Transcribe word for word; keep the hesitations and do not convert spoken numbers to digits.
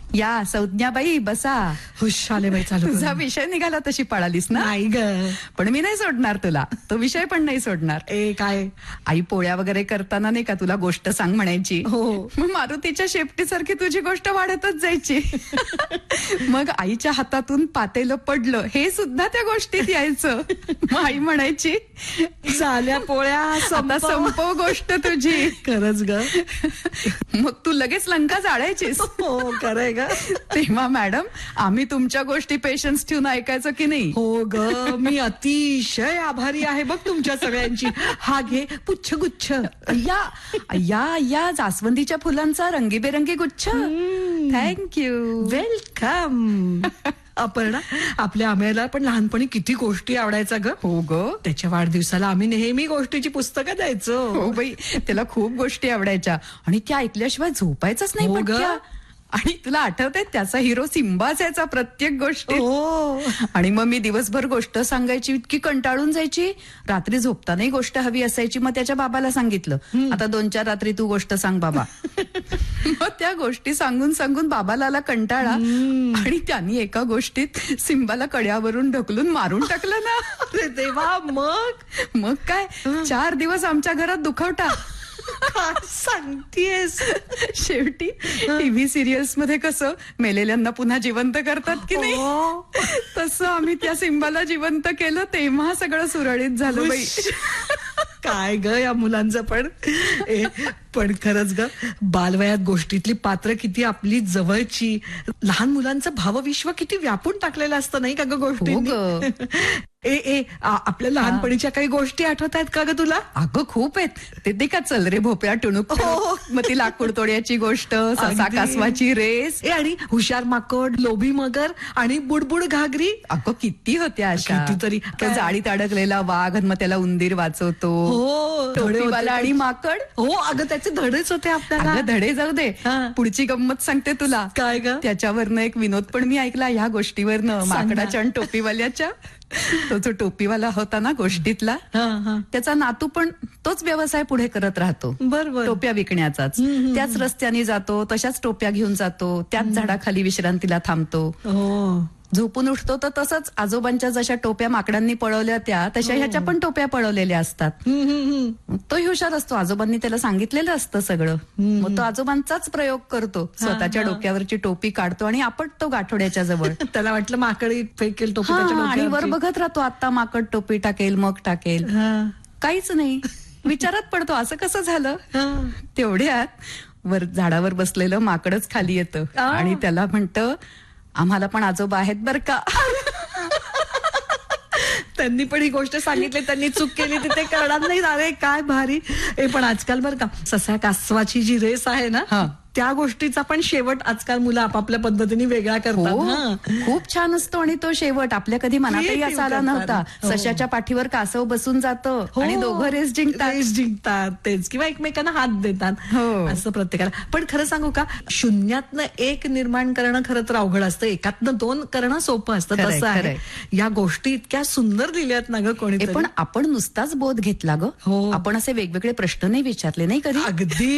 या संज्ञाबाई बसा. हुशाले बाई चालू तुझा विषय निघाला तशी पळालीस ना. नाही ग, पण मी नाही सोडणार तुला, तो विषय पण नाही सोडणार. ए काय आई पोळ्या वगैरे करताना नाही का तुला गोष्ट सांग म्हणायची. हो. मग मारुतीच्या शेपटीसारखी तुझी गोष्ट वाढतच जायची. मग आईच्या हातातून पातेलं पडलं हे सुद्धा त्या गोष्टीत यायचं. मग आई म्हणायची झाल्या पोळ्या, आता संपव गोष्ट तुझी. खरंच ग. मग तू लगेच लंका जाळायचीस. हो खरंय ग. तेव्हा मॅडम आम्ही तुमच्या गोष्टी पेशन्स ठेवून ऐकायचं की नाही. हो ग, मी अतिशय आभारी आहे बघ तुमच्या सगळ्यांची. हा घे पुच्छ गुच्छ. या या या जास्वंदीच्या फुलांचा रंगीबेरंगी गुच्छ. थँक्यू. वेलकम. अपर्णा, आपल्या आम्हाला पण लहानपणी किती गोष्टी आवडायचा ग. हो ग. त्याच्या वाढदिवसाला आम्ही नेहमी गोष्टीची पुस्तकं द्यायचो. हो बाई, त्याला खूप गोष्टी आवडायच्या आणि त्या ऐकल्याशिवाय झोपायचंच नाही. हो ग. पटक्या. आणि तुला आठवतंय त्याचा हिरो सिम्बा असायचा प्रत्येक गोष्टी. हो. आणि मग मी दिवसभर गोष्ट सांगायची, इतकी कंटाळून जायची. रात्री झोपतानाही गोष्ट हवी असायची. मग त्याच्या बाबाला सांगितलं, आता दोन चार रात्री तू गोष्ट सांग बाबा. मग त्या गोष्टी सांगून सांगून बाबाला आला कंटाळा आणि त्यांनी एका गोष्टीत सिम्बाला कड्यावरून ढकलून मारून टाकलं ना. अरे देवा. मग मग काय चार दिवस आमच्या घरात दुखवटा. काय सांगतेस. शेवटी टीव्ही सिरियल्स मध्ये कसं मेलेल्यांना पुन्हा जिवंत करतात की नाही, तसं आम्ही त्या सिम्बाला जिवंत केलं. तेव्हा सगळं सुरळीत झालं बाई. काय ग या मुलांचं पण. ए, पण खरंच ग, बालवयात गोष्टीतली पात्र किती आपली जवळची. लहान मुलांचं भावविश्व किती व्यापून टाकलेलं असतं नाही का ग गोष्टी. ए ए आ, आपल्या लहानपणीच्या काही गोष्टी आठवत आहेत का ग तुला. अगं खूप आहेत. ते ते का चल रे भोपळा टुणूक. मग ती लाकूड तोड्याची गोष्ट, ससा कासवाची रेस. ए आणि हुशार माकड, लोभी मगर आणि बुडबुड घागरी. अगं किती होत्या अशा. कितीतरी. जाळीत अडकलेला वाघ आणि मग त्याला उंदीर वाचवतो. हो. टोपीवाला आणि माकड. हो अगं, त्याचे धडेच होते आपल्याला. अगं धडे जाऊ दे, पुढची गंमत सांगते तुला. काय ग. त्याच्यावरनं एक विनोद पण मी ऐकला ह्या गोष्टीवरनं, माकडाच्या आणि टोपीवाल्याच्या. तो जो टोपीवाला होता ना गोष्टीतला, त्याचा नातू पण तोच व्यवसाय पुढे करत राहतो. बरोबर. टोप्या विकण्याचाच. त्याच रस्त्याने जातो, तशाच टोप्या घेऊन जातो, त्याच झाडाखाली विश्रांतीला थांबतो. हो. झोपून उठतो तर तसंच आजोबांच्या जशा टोप्या माकडांनी पळवल्या त्या तशा ह्याच्या पण टोप्या पळवलेल्या असतात. तोही हुशार असतो. आजोबांनी त्याला सांगितलेलं असतं सगळं. मग तो आजोबांचाच प्रयोग करतो. स्वतःच्या डोक्यावरची टोपी काढतो आणि आपटतो गाठोड्याच्या जवळ. त्याला वाटलं माकडी फेकेल टोपी आणि वर बघत राहतो, आता माकड टोपी टाकेल मग टाकेल. काहीच नाही. विचारात पडतो असं कसं झालं. तेवढ्यात वर झाडावर बसलेलं माकडच खाली येतं आणि त्याला म्हणतं, आम्हाला पण आजोबा आहेत बर का. त्यांनी पण ही गोष्ट सांगितली, त्यांनी चूक केली तिथे करणार नाही. अरे काय भारी. ए पण आजकाल बरं का, ससा कासवाची जी रेस आहे ना, त्या गोष्टीचा पण शेवट आजकाल मुलं आपापल्या पद्धतीने वेगळा करतात. खूप छान असतो आणि तो शेवट आपल्या कधी मनातही असा आला नव्हता. सशाच्या पाठीवर कासव बसून जातं आणि दोघं रेस जिंकतात. रेस जिंकतात तेच, किंवा एकमेकांना हात देतात असं प्रत्येकाला. पण खरं सांगू का, शून्यातनं एक निर्माण करणं खरं तर अवघड असतं, एकातनं दोन करणं सोपं असतं. तसं आहे. या गोष्टी इतक्या सुंदर लिहिल्यात ना ग कोणी. पण आपण नुसताच बोध घेतला ग. आपण असे वेगवेगळे प्रश्न नाही विचारले नाही कधी. अगदी